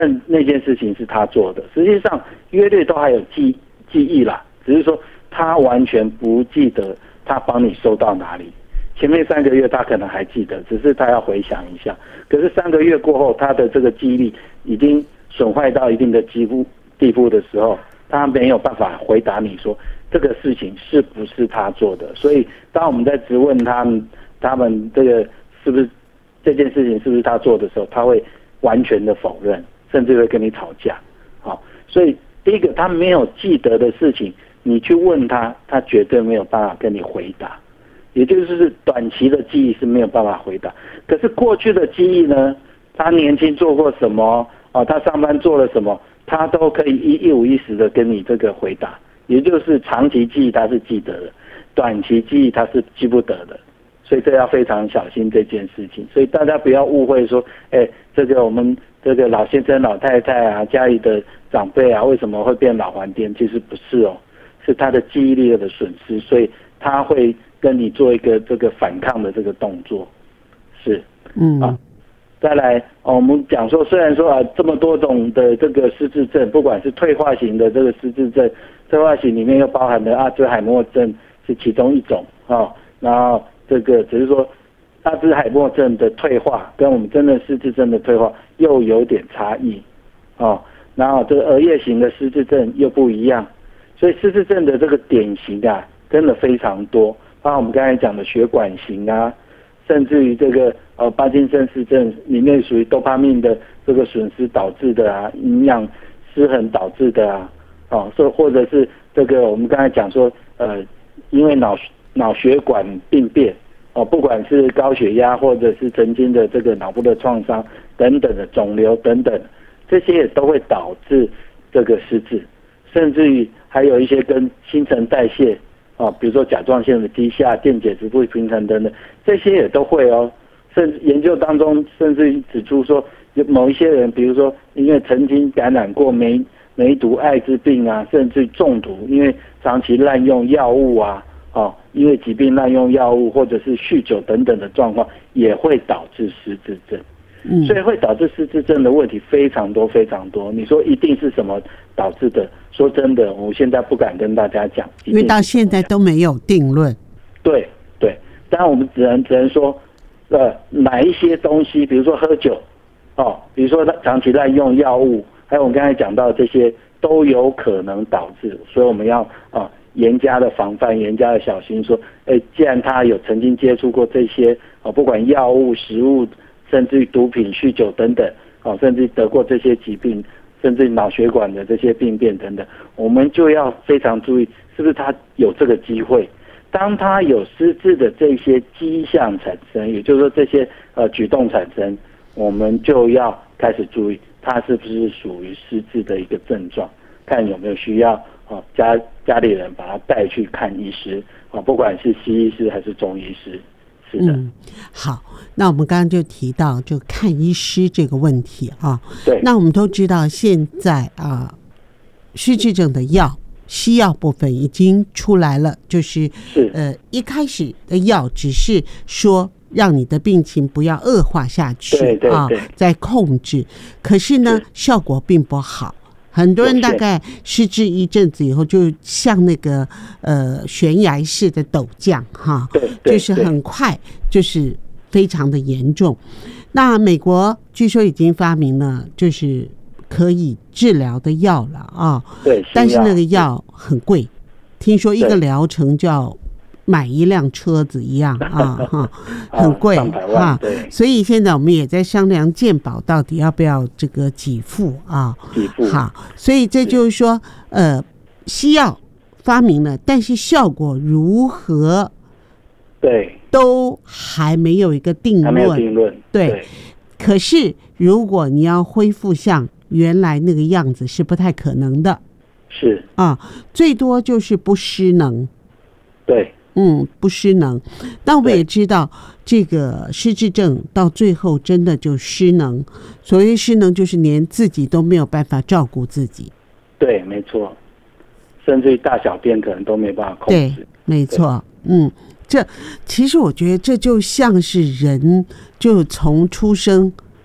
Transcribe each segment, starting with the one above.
认那件事情是他做的，实际上约略都还有记忆啦，只是说他完全不记得他帮你收到哪里。前面3个月他可能还记得，只是他要回想一下。可是3个月过后，他的这个记忆力已经损坏到一定的地步的时候，他没有办法回答你说这个事情是不是他做的。所以当我们在质问他们这个是不是这件事情是不是他做的时候，他会完全的否认，甚至会跟你吵架。好，所以第一个他没有记得的事情，你去问他，他绝对没有办法跟你回答。也就是短期的记忆是没有办法回答，可是过去的记忆呢？他年轻做过什么？他上班做了什么？他都可以一五一十的跟你这个回答。也就是长期记忆他是记得的，短期记忆他是记不得的，所以这要非常小心这件事情。所以大家不要误会说，这个我们这个老先生、老太太啊，家里的长辈啊，为什么会变老还癫？其实不是哦，是他的记忆力的损失，所以他会跟你做一个这个反抗的这个动作，是，再来，我们讲说，虽然说这么多种的这个失智症，不管是退化型的这个失智症，退化型里面又包含了阿兹海默症是其中一种然后这个只是说阿兹海默症的退化跟我们真的失智症的退化又有点差异然后这个额叶型的失智症又不一样，所以失智症的这个典型真的非常多。包括我们刚才讲的血管型甚至于这个帕金森氏症里面属于多巴胺的这个损失导致的营养失衡导致的或者是这个我们刚才讲说因为脑血管病变不管是高血压或者是曾经的这个脑部的创伤等等的肿瘤等等，这些也都会导致这个失智，甚至于还有一些跟新陈代谢比如说甲状腺的低下、电解质不平衡等等，这些也都会甚至研究当中甚至指出说，有某一些人，比如说因为曾经感染过梅毒、艾滋病甚至中毒，因为长期滥用药物因为疾病滥用药物或者是酗酒等等的状况，也会导致失智症。所以会导致失智症的问题非常多非常多。你说一定是什么导致的？说真的，我现在不敢跟大家讲， 因为到现在都没有定论。 对，当然我们只能说，哪一些东西，比如说喝酒，比如说长期滥用药物，还有我们刚才讲到这些都有可能导致，所以我们要严加的防范，严加的小心。说，既然他有曾经接触过这些不管药物、食物，甚至于毒品、酗酒等等，甚至得过这些疾病，甚至脑血管的这些病变等等，我们就要非常注意，是不是他有这个机会。当他有失智的这些迹象产生，也就是说这些举动产生，我们就要开始注意他是不是属于失智的一个症状，看有没有需要家里人把他带去看医师不管是西医师还是中医师。是的。 好，那我们刚刚就提到就看医师这个问题对。 那我们都知道现在失智症的药西药部分已经出来了，就是一开始的药只是说让你的病情不要恶化下去， 对在控制，可是呢效果并不好。很多人大概失智一阵子以后，就像那个悬崖式的陡降就是很快，就是非常的严重。那美国据说已经发明了就是可以治疗的药了对， 但是那个药很贵，听说一个疗程就要买一辆车子一样很贵所以现在我们也在商量健保到底要不要这个给付给付。 好，所以这就是说西药发明了，但是效果如何都还没有一个定论。对，可是如果你要恢复像原来那个样子是不太可能的， 是最多就是不失能。 对， 不失能。但我们也知道这个失智症到最后真的就失能，所谓失能就是连自己都没有办法照顾自己。 对，没错，甚至于大小便可能都没办法控制。 对，没错。这其实我觉得这就像是人就从出生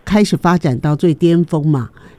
开始发展到最巅峰嘛。